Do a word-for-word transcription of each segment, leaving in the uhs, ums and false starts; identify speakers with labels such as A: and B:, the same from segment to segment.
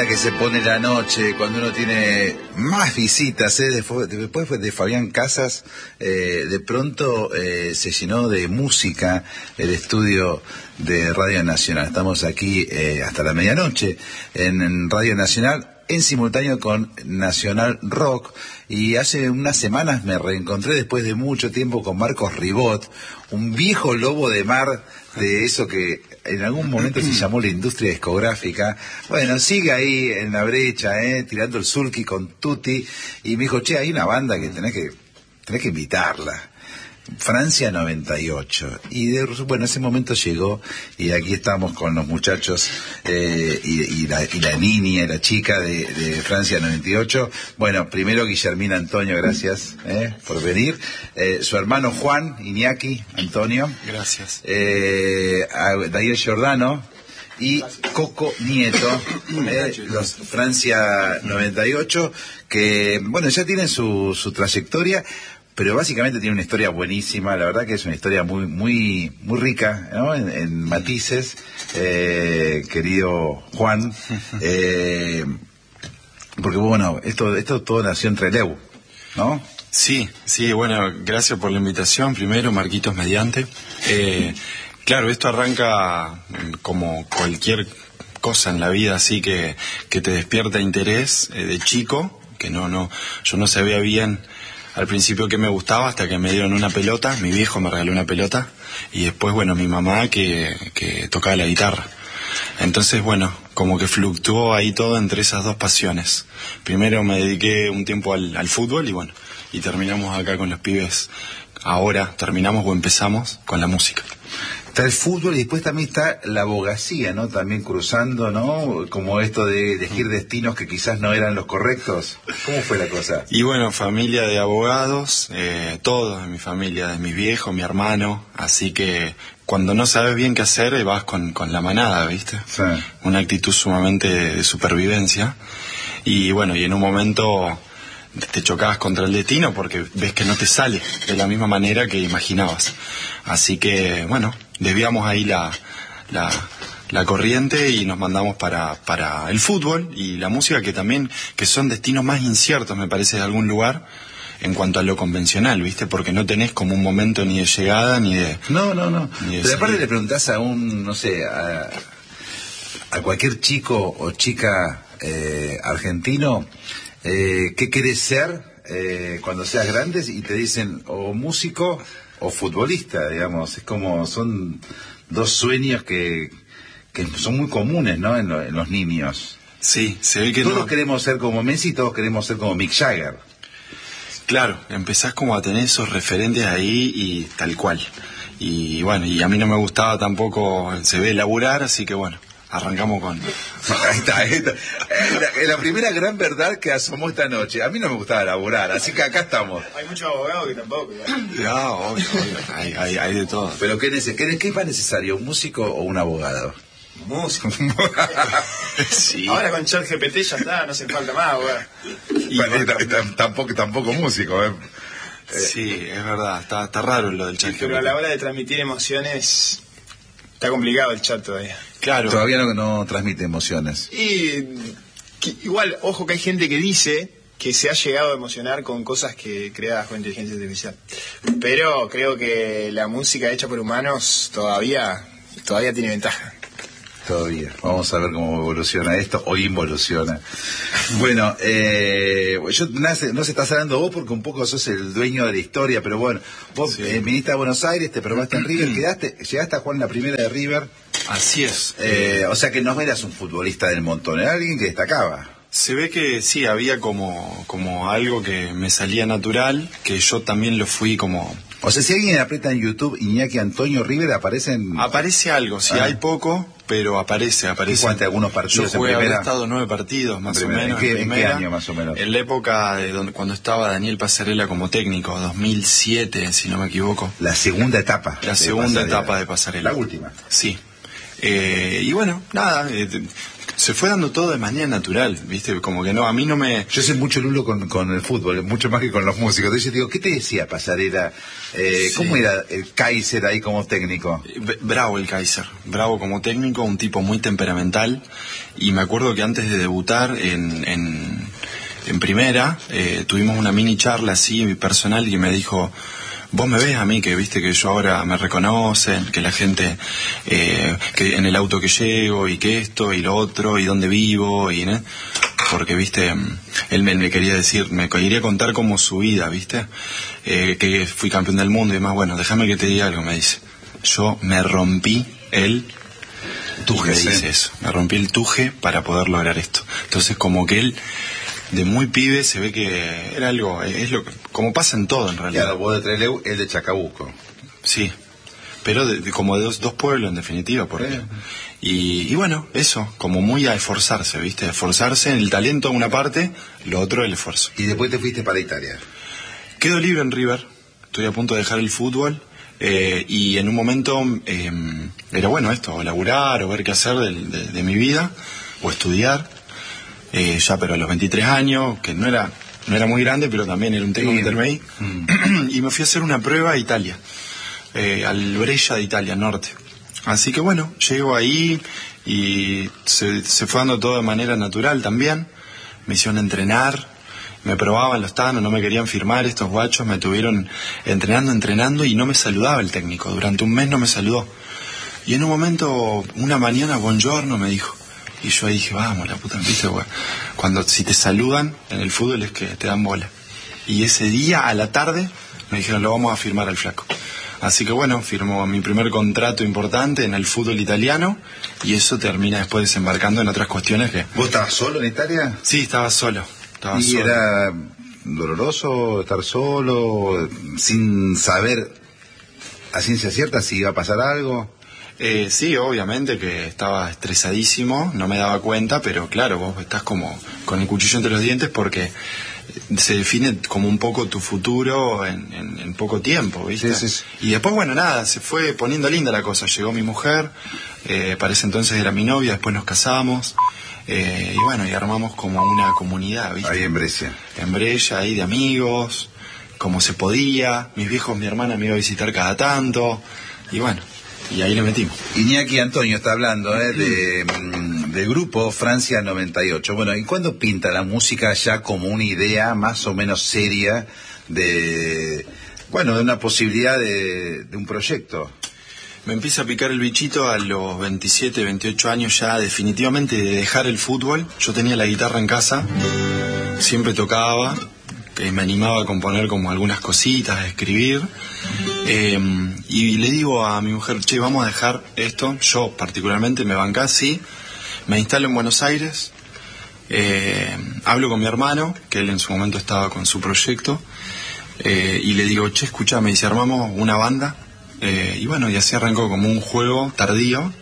A: buena que se pone la noche cuando uno tiene más visitas, ¿eh? Después, después de Fabián Casas, eh, de pronto eh, se llenó de música el estudio de Radio Nacional. Estamos aquí eh, hasta la medianoche en, en Radio Nacional, en simultáneo con Nacional Rock, y hace unas semanas me reencontré después de mucho tiempo con Marcos Ribot, un viejo lobo de mar de eso que en algún momento se llamó la industria discográfica. Bueno, sigue ahí en la brecha, eh, tirando el sulky con Tutti, y me dijo, che, hay una banda que tenés que tenés que invitarla, Francia noventa y ocho. Y de, bueno, ese momento llegó, y aquí estamos con los muchachos eh, y, y, la, y la niña, la chica de, de Francia noventa y ocho. Bueno, primero Guillermina Antonio, gracias eh, por venir. Eh, su hermano Juan, Iñaki Antonio.
B: Gracias.
A: Eh, a Daniel Giordano y Coco Nieto, eh, los Francia noventa y ocho, que bueno, ya tienen su, su trayectoria, pero básicamente tiene una historia buenísima. La verdad que es una historia muy muy muy rica, ¿no? en, en matices, eh, querido Juan, eh, porque bueno, esto esto todo nació en Trelew, ¿no?
B: Sí, sí, bueno, gracias por la invitación, primero, Marquitos mediante. Eh, claro, esto arranca como cualquier cosa en la vida, así que, que te despierta interés eh, de chico, que no, no, yo no sabía bien al principio que me gustaba hasta que me dieron una pelota, mi viejo me regaló una pelota, y después, bueno, mi mamá que, que tocaba la guitarra. Entonces, bueno, como que fluctuó ahí todo entre esas dos pasiones. Primero me dediqué un tiempo al, al fútbol, y bueno, y terminamos acá con los pibes. Ahora terminamos o empezamos con la música.
A: Está el fútbol y después también está la abogacía, ¿no? También cruzando, ¿no? Como esto de elegir destinos que quizás no eran los correctos. ¿Cómo fue la cosa?
B: Y bueno, familia de abogados, eh, todos en mi familia, de mi viejo, mi hermano, así que cuando no sabes bien qué hacer, vas con, con la manada, ¿viste?
A: Sí.
B: Una actitud sumamente de, de supervivencia. Y bueno, y en un momento te chocabas contra el destino porque ves que no te sale de la misma manera que imaginabas. Así que, bueno, desviamos ahí la, la, la corriente y nos mandamos para, para el fútbol y la música, que también que son destinos más inciertos, me parece, de algún lugar en cuanto a lo convencional, ¿viste? Porque no tenés como un momento ni de llegada ni de...
A: No, no, no.
B: Ni de
A: Pero aparte
B: salir.
A: le preguntás a un, no sé, a, a cualquier chico o chica eh, argentino, eh, ¿qué querés ser eh, cuando seas grandes? Y te dicen o músico o futbolista, digamos. Es como, son dos sueños que, que son muy comunes, ¿no? En, lo, en los niños.
B: Sí, se ve que
A: todos
B: no...
A: queremos ser como Messi, todos queremos ser como Mick Jagger.
B: Claro, empezás como a tener esos referentes ahí y tal cual. Y bueno, y a mí no me gustaba tampoco, se ve laburar, así que bueno, arrancamos con...
A: Ahí está, ahí está. La, la primera gran verdad que asomó esta noche. A mí no me gustaba laburar, así que acá estamos.
C: Hay muchos abogados que tampoco.
B: Ya, obvio, obvio. Hay, hay, hay de todo.
A: Pero ¿qué, neces qué, ¿qué es más necesario, un músico o un abogado?
C: Músico.
B: Sí.
C: Ahora con ChatGPT ya está, no hace falta más, weón.
B: Y
A: Bueno,
B: bueno,
A: y t- tampoco, tampoco músico, ¿eh?
B: sí, es verdad, está, está raro lo del chat.
C: Pero a la hora de transmitir emociones está complicado el chat todavía.
B: Claro.
A: Todavía no, no transmite emociones.
C: Y que, igual, ojo que hay gente que dice que se ha llegado a emocionar con cosas que creadas con inteligencia artificial. Pero creo que la música hecha por humanos todavía, todavía tiene ventaja.
A: Todavía. Vamos a ver cómo evoluciona esto o involuciona. Bueno, eh, yo no se, no se estás hablando vos porque un poco sos el dueño de la historia, pero bueno, vos
B: Sí.
A: eh, viniste a Buenos Aires, te probaste en River, quedaste, llegaste a jugar en la primera de River,
B: Así es.
A: eh, o sea que no eras un futbolista del montón, era alguien que destacaba.
B: Se ve que sí, había como, como algo que me salía natural, que yo también lo fui como...
A: O sea, si alguien aprieta en YouTube Iñaki Antonio River, aparecen...
B: Aparece algo, sí,
A: Ah.
B: hay poco, pero aparece, aparece.
A: ¿Jugaste algunos partidos
B: Yo jugué,
A: en primera?
B: habré estado nueve partidos, más
A: En primera.
B: o menos.
A: ¿En qué- en qué
B: primera.
A: año, más o menos?
B: En la época de donde, cuando estaba Daniel Pasarela como técnico, dos mil siete, si no me equivoco.
A: La segunda etapa.
B: La
A: de
B: segunda
A: Pasarela.
B: etapa de Pasarela.
A: La última.
B: Sí. Eh, y bueno, nada, eh, se fue dando todo de manera natural, ¿viste? Como que no, a mí no me...
A: Yo sé mucho, Lulo, con, con el fútbol, mucho más que con los músicos. Entonces digo, ¿qué te decía Pasarela? Eh,
B: Sí.
A: ¿Cómo era el Kaiser ahí como técnico?
B: B- Bravo el Kaiser, bravo como técnico, un tipo muy temperamental. Y me acuerdo que antes de debutar en, en, en primera, eh, tuvimos una mini charla así personal y me dijo... Vos me ves a mí, que viste que yo ahora me reconocen, que la gente, eh, que en el auto que llego, y que esto, y lo otro, y dónde vivo, y ¿no? Porque, viste, él me, me quería decir, me quería contar como su vida, viste, eh, que fui campeón del mundo y demás. Bueno, déjame que te diga algo, me dice. Yo me rompí el tuje, me dice eso, me rompí el tuje para poder lograr esto. Entonces, como que él... de muy pibe se ve que era algo, es lo que, como pasa en todo en realidad.
A: Claro, vos de Trelew, el de Chacabuco.
B: Sí, pero de, de, como de dos, dos pueblos en definitiva, porque... Y, y bueno, eso, como muy a esforzarse, ¿viste? Esforzarse en el talento una parte, lo otro el esfuerzo.
A: Y después te fuiste para Italia.
B: Quedo libre en River, estoy a punto de dejar el fútbol, eh, y en un momento eh, era bueno esto, o laburar, o ver qué hacer de, de, de mi vida, o estudiar. Eh, ya pero a los veintitrés años, que no era no era muy grande, pero también era un tema
A: Sí.
B: meterme ahí, mm. y me fui a hacer una prueba a Italia, eh, al Brescia de Italia, norte. Así que bueno, llego ahí y se, se fue dando todo de manera natural también, me hicieron entrenar, me probaban los tanos, no me querían firmar estos guachos, me tuvieron entrenando, entrenando y no me saludaba el técnico, durante un mes no me saludó. Y en un momento, una mañana, buongiorno, me dijo. Y yo ahí dije, vamos, la puta, ¿viste? Cuando si te saludan en el fútbol es que te dan bola. Y ese día, a la tarde, me dijeron, lo vamos a firmar al flaco. Así que bueno, firmó mi primer contrato importante en el fútbol italiano y eso termina después desembarcando en otras cuestiones que...
A: ¿Vos estabas solo en Italia?
B: Sí, estaba solo. Estaba
A: ¿Y
B: solo.
A: era doloroso estar solo, sin saber a ciencia cierta si iba a pasar algo?
B: Eh, sí, obviamente que estaba estresadísimo, no me daba cuenta, pero claro, vos estás como con el cuchillo entre los dientes porque se define como un poco tu futuro en, en, en poco tiempo, ¿viste?
A: Sí, sí, sí.
B: Y después, bueno, nada, se fue poniendo linda la cosa. Llegó mi mujer, eh, para ese entonces era mi novia, después nos casamos, eh, y bueno, y armamos como una comunidad, ¿viste?
A: Ahí en Brescia.
B: En Brescia, ahí de amigos, como se podía. Mis viejos, mi hermana me iba a visitar cada tanto, y bueno, y ahí le metimos.
A: Iñaki Antonio está hablando ¿eh? de, mm, del grupo Francia noventa y ocho. Bueno, ¿y cuándo pinta la música ya como una idea más o menos seria de, bueno, de una posibilidad de, de un proyecto?
B: Me empieza a picar el bichito a los veintisiete, veintiocho años ya definitivamente de dejar el fútbol. Yo tenía la guitarra en casa, siempre tocaba, que me animaba a componer como algunas cositas, a escribir. Eh, y le digo a mi mujer, che, vamos a dejar esto. Yo particularmente me bancé así, me instalo en Buenos Aires, eh, hablo con mi hermano, que él en su momento estaba con su proyecto, eh, y le digo, che, escuchame, y si armamos una banda. Eh, y bueno, y así arrancó como un juego tardío.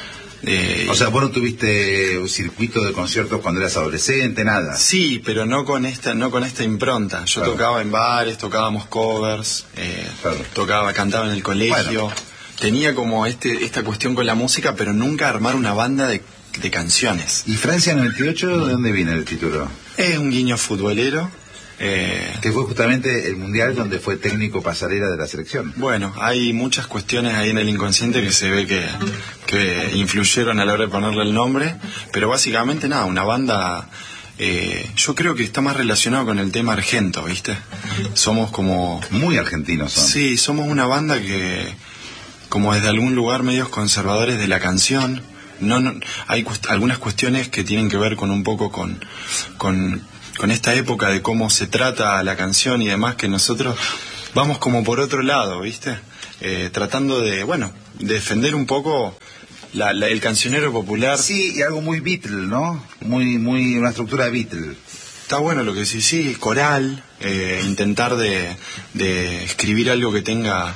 B: Eh,
A: O sea, vos no tuviste un circuito de conciertos cuando eras adolescente, nada.
B: Sí, pero no con esta, no con esta impronta. Yo
A: Claro.
B: tocaba en bares, tocábamos covers, eh,
A: Claro.
B: tocaba, cantaba en el colegio.
A: Bueno.
B: Tenía como este, esta cuestión con la música, pero nunca armar una banda de, de canciones.
A: ¿Y Francia noventa y ocho, de dónde viene el título?
B: Es un guiño futbolero. Eh,
A: Que fue justamente el mundial donde fue técnico Pasarela de la selección.
B: Bueno, hay muchas cuestiones ahí en el inconsciente que se ve que, que influyeron a la hora de ponerle el nombre, pero básicamente nada, una banda, eh, yo creo que está más relacionado con el tema argento, ¿viste? Somos como...
A: Muy argentinos son.
B: Sí, somos una banda que, como desde algún lugar medios conservadores de la canción, no, no hay cuest- algunas cuestiones que tienen que ver con un poco con... con con esta época de cómo se trata la canción y demás, que nosotros vamos como por otro lado, ¿viste? Eh, tratando de, bueno, de defender un poco la, la, el cancionero popular.
A: Sí, y algo muy Beatle, ¿no? Muy, muy, una estructura Beatle.
B: Está bueno lo que decís, sí, coral, eh, intentar de, de escribir algo que tenga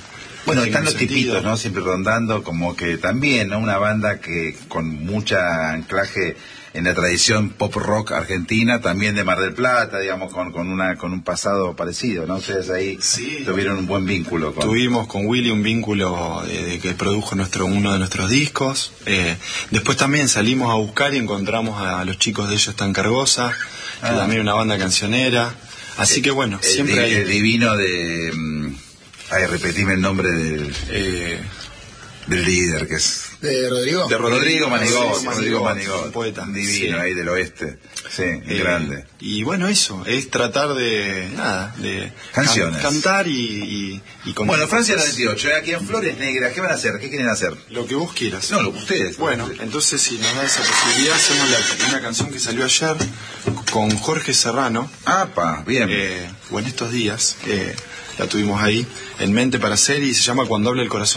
A: Bueno,
B: que
A: están
B: tenga
A: los
B: sentido.
A: tipitos, ¿no? Siempre rondando, como que también, ¿no? Una banda que con mucha anclaje en la tradición pop rock argentina, también de Mar del Plata, digamos, con, con una con un pasado parecido, ¿no? Ustedes ahí
B: Sí.
A: tuvieron un buen vínculo. Con...
B: Tuvimos con Willy un vínculo de, de que produjo nuestro uno de nuestros discos. Eh, después también salimos a buscar y encontramos a, a los chicos de Ellos Tan Cargosa, que
A: Ah.
B: también una banda cancionera. Así que bueno,
A: el,
B: siempre
A: el,
B: hay...
A: el divino de... mm, Ay, repetime el nombre del,
B: Eh,
A: del líder, que es...
C: ¿De Rodrigo?
B: De
A: Rodrigo Manigot,
B: Sí,
A: Rodrigo
B: Manigot,
A: Manigot,
B: un poeta.
A: un divino
B: Sí.
A: ahí del oeste, sí,
B: eh,
A: grande.
B: Y bueno, eso, es tratar de, nada, de
A: Canciones.
B: can- cantar y, y, y con-
A: Bueno, Francia noventa y ocho, aquí en Flores Negras, ¿qué van a hacer? ¿Qué quieren hacer?
B: Lo que vos quieras.
A: No, lo que ustedes.
B: Bueno, entonces si nos da esa posibilidad, hacemos la- una canción que salió ayer con Jorge Serrano,
A: Apa, bien.
B: eh, o en estos días, eh, la tuvimos ahí en mente para hacer y se llama Cuando habla el corazón.